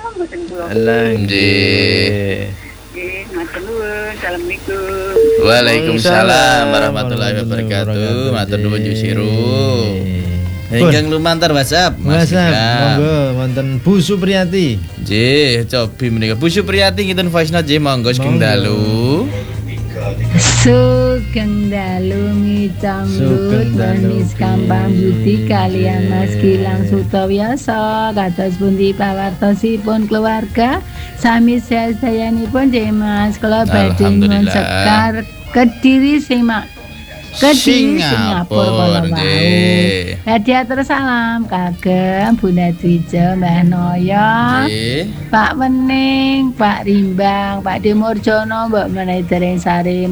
mboten kula. Alah Nggih. Nggih, matur nuwun. Assalamualaikum. Waalaikumsalam warahmatullahi wabarakatuh. Matur nuwun Yusiru. Ingkang lumantar WhatsApp Mas WhatsApp, Ikram. monggo wonten Bu Supriyati. Nggih, cobi menika Bu Supriyati ngiten voice note nggih monggo sugeng dalu. Sugeng dalu micambut manis kampang budi kalian Mas Gilang Sutawiasa kados pundi pawartosipun keluarga sami sedayanipun nggih Mas kula badhe nyuwun Alhamdulillah. sekar Kediri Kediri Singapura nggih. Hadiah salam kagem Bunda Dwija Mbah Noyo Nggih. Pak Wening, Pak Rimbang, Pak Dimurjono, Mbak Menedaring Sari,